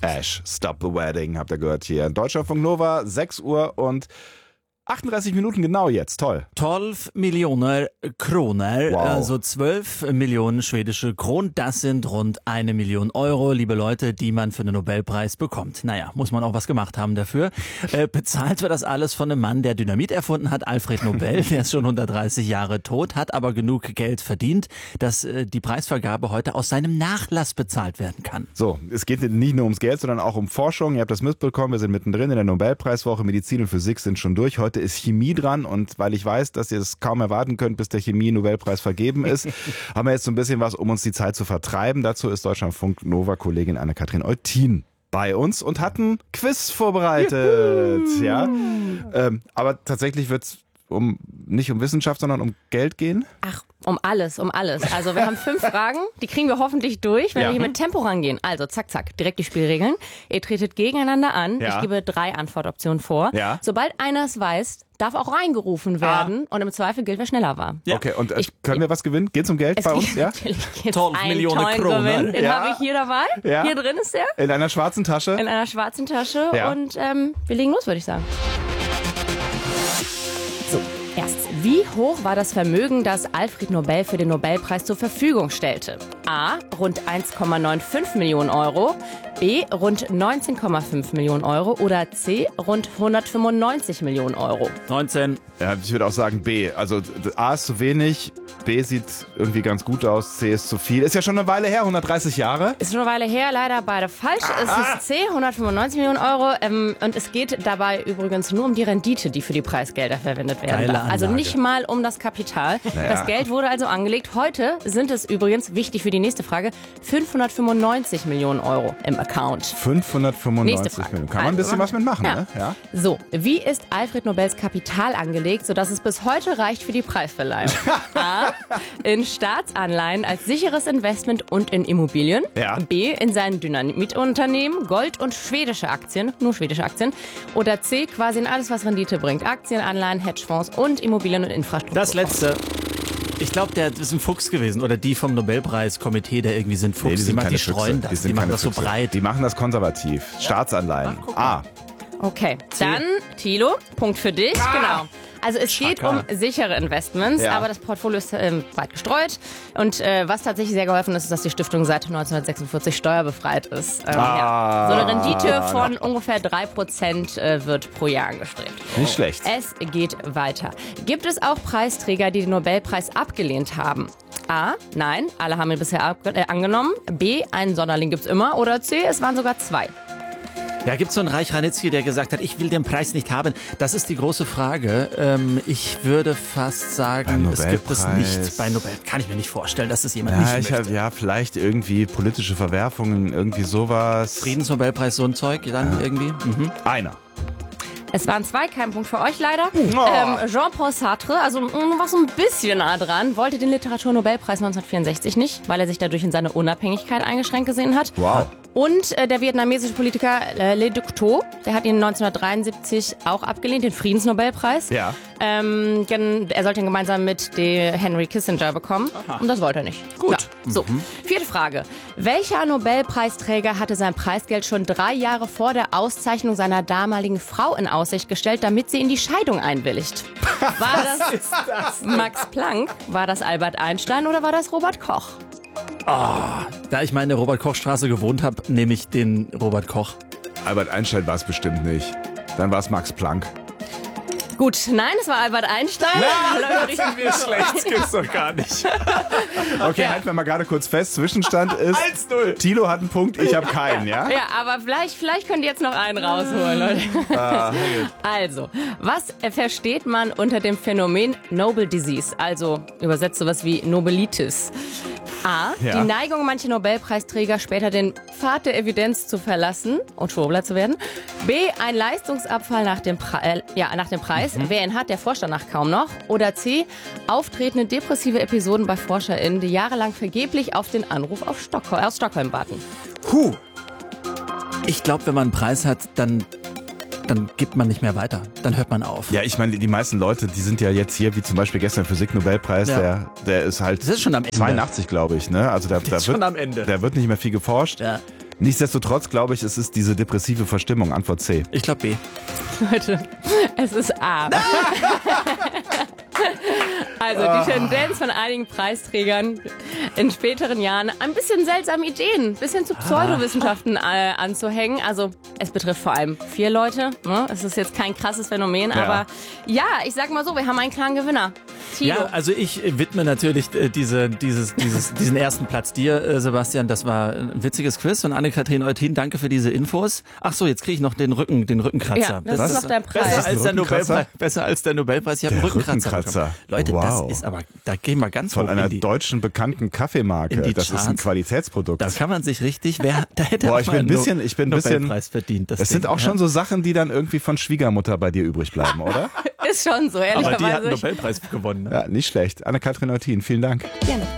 Ash, Stop the Wedding, habt ihr gehört hier. Deutschlandfunk Nova, 6 Uhr und 38 Minuten genau jetzt. Toll. 12 Millionen Kroner, Wow. also 12 Millionen schwedische Kronen. Das sind rund 1 Million Euro, liebe Leute, die man für den Nobelpreis bekommt. Naja, muss man auch was gemacht haben dafür. Bezahlt wird das alles von einem Mann, der Dynamit erfunden hat, Alfred Nobel. Der ist schon 130 Jahre tot, hat aber genug Geld verdient, dass die Preisvergabe heute aus seinem Nachlass bezahlt werden kann. So, es geht nicht nur ums Geld, sondern auch um Forschung. Ihr habt das mitbekommen, wir sind mittendrin in der Nobelpreiswoche. Medizin und Physik sind schon durch. Heute ist Chemie dran und weil ich weiß, dass ihr es kaum erwarten könnt, bis der Chemie-Nobelpreis vergeben ist, haben wir jetzt so ein bisschen was, um uns die Zeit zu vertreiben. Dazu ist Deutschlandfunk Nova-Kollegin Anne-Kathrin Eutin bei uns und hat ein Quiz vorbereitet. Ja? Aber tatsächlich wird es nicht um Wissenschaft, sondern um Geld gehen. Ach, um alles. Also wir haben 5 Fragen, die kriegen wir hoffentlich durch, wenn wir hier mit Tempo rangehen. Also zack, zack, direkt die Spielregeln. Ihr tretet gegeneinander an. Ja. Ich gebe 3 Antwortoptionen vor. Ja. Sobald einer es weiß, darf auch reingerufen werden und im Zweifel gilt, wer schneller war. Ja. Okay, und können wir was gewinnen? Geht's um Geld bei uns? Ja? Natürlich gibt's 12 einen Millionen tollen Kronen. Gewinn. Den Ja. habe ich hier dabei. Ja. Hier drin ist der. In einer schwarzen Tasche? In einer schwarzen Tasche. Ja. Und wir legen los, würde ich sagen. So, erst. Wie hoch war das Vermögen, das Alfred Nobel für den Nobelpreis zur Verfügung stellte? A. Rund 1,95 Millionen Euro. B. Rund 19,5 Millionen Euro. Oder C. Rund 195 Millionen Euro. 19. Ja, ich würde auch sagen B. Also A ist zu wenig, B sieht irgendwie ganz gut aus, C ist zu viel. Ist ja schon eine Weile her, 130 Jahre. Ist schon eine Weile her, leider beide falsch. Es ist C, 195 Millionen Euro. Und es geht dabei übrigens nur um die Rendite, die für die Preisgelder verwendet werden Geile darf. Also Anlage. nicht mal um das Kapital. Naja. Das Geld wurde also angelegt. Heute sind es übrigens, wichtig für die nächste Frage, 595 Millionen Euro im Account. Nächste 595 Frage. Millionen. Kann man ein bisschen was mitmachen, Ja. ne? Ja. So, wie ist Alfred Nobels Kapital angelegt, sodass es bis heute reicht für die Preisverleihung? A. In Staatsanleihen als sicheres Investment und in Immobilien. Ja. B. In seinen Dynamitunternehmen, Gold und schwedische Aktien, nur schwedische Aktien. Oder C. Quasi in alles, was Rendite bringt. Aktien, Anleihen, Hedgefonds und Immobilien und Infrastruktur. Das letzte. Ich glaube, der ist ein Fuchs gewesen. Oder die vom Nobelpreiskomitee, der irgendwie sind Fuchs. Nee, die machen, die Füchse. streuen das. Die machen keine das so Füchse. breit. Die machen das konservativ. Staatsanleihen. A. Okay, dann Thilo, Punkt für dich. Genau. Also es geht um sichere Investments, Ja. aber das Portfolio ist weit gestreut. Und was tatsächlich sehr geholfen ist, ist, dass die Stiftung seit 1946 steuerbefreit ist. Ja. So eine Rendite von ungefähr 3% wird pro Jahr angestrebt. Nicht schlecht. Es geht weiter. Gibt es auch Preisträger, die den Nobelpreis abgelehnt haben? A. Nein, alle haben ihn bisher angenommen. B. Einen Sonderling gibt's immer. Oder C. Es waren sogar 2. Ja, gibt's so einen Reich Ranitzky, der gesagt hat, ich will den Preis nicht haben? Das ist die große Frage. Ich würde fast sagen, es gibt es nicht. Bei Nobel kann ich mir nicht vorstellen, dass es jemand nicht möchte. Ja, vielleicht irgendwie politische Verwerfungen, irgendwie sowas. Friedensnobelpreis, so ein Zeug dann irgendwie? Mhm. Einer. Es waren 2, kein Punkt für euch leider. Jean-Paul Sartre, also war so ein bisschen nah dran, wollte den Literaturnobelpreis 1964 nicht, weil er sich dadurch in seine Unabhängigkeit eingeschränkt gesehen hat. Wow. Und der vietnamesische Politiker Le Duc Tho, der hat ihn 1973 auch abgelehnt, den Friedensnobelpreis. Ja. Er sollte ihn gemeinsam mit Henry Kissinger bekommen. Und das wollte er nicht. Gut. Ja. So, 4. Frage. Welcher Nobelpreisträger hatte sein Preisgeld schon 3 Jahre vor der Auszeichnung seiner damaligen Frau in Aussicht gestellt, damit sie in die Scheidung einwilligt? War das Max Planck, war das Albert Einstein oder war das Robert Koch? Da ich mal in der Robert-Koch-Straße gewohnt habe, nehme ich den Robert Koch. Albert Einstein war es bestimmt nicht. Dann war es Max Planck. Gut, nein, es war Albert Einstein. sind wir schlecht, gibt's doch gar nicht. Okay, halten wir mal gerade kurz fest. Zwischenstand ist 1-0. Thilo hat einen Punkt, ich habe keinen, ja? Ja, aber vielleicht könnt ihr jetzt noch einen rausholen, Leute. Also, was versteht man unter dem Phänomen Noble Disease? Also übersetzt sowas wie Nobelitis. A. Ja. Die Neigung mancher Nobelpreisträger, später den Pfad der Evidenz zu verlassen und Schwurbler zu werden. B. Ein Leistungsabfall nach dem Preis. Wer ihn hat, der forscht danach kaum noch. Oder C. Auftretende depressive Episoden bei ForscherInnen, die jahrelang vergeblich auf den Anruf aus Stockholm warten. Ich glaube, wenn man einen Preis hat, dann gibt man nicht mehr weiter. Dann hört man auf. Ja, ich meine, die meisten Leute, die sind ja jetzt hier, wie zum Beispiel gestern Physik-Nobelpreis, Ja. der ist halt Das ist schon am Ende. 82, glaube ich, ne? Also der ist wird, schon am Ende. Da wird nicht mehr viel geforscht. Ja. Nichtsdestotrotz glaube ich, es ist diese depressive Verstimmung. Antwort C. Ich glaube B. Leute, es ist A. Also die Tendenz von einigen Preisträgern in späteren Jahren ein bisschen seltsame Ideen, ein bisschen zu Pseudowissenschaften anzuhängen. Also es betrifft vor allem 4 Leute. Ne? Es ist jetzt kein krasses Phänomen, aber ja, ich sag mal so, wir haben einen klaren Gewinner. Tilo. Ja, also ich widme natürlich diesen ersten Platz dir, Sebastian. Das war ein witziges Quiz von Anne-Kathrin Eutin. Danke für diese Infos. Ach so, jetzt kriege ich noch den Rückenkratzer. Ja, das ist noch dein Preis. Besser als der Nobelpreis. Ich habe einen Rückenkratzer. Leute, wow. Das ist aber, da gehen wir ganz Von hoch einer in die, deutschen bekannten Kaffeemarke. Das ist ein Qualitätsprodukt. Da kann man sich richtig, da hätte Boah, auch ich mal bin ein bisschen Nobelpreis verdient. Es sind auch schon so Sachen, die dann irgendwie von Schwiegermutter bei dir übrig bleiben, oder? Ist schon so, ehrlicherweise. Aber die hat einen Nobelpreis gewonnen. Ne? Ja, nicht schlecht. Anne-Kathrin Eutin, vielen Dank. Gerne.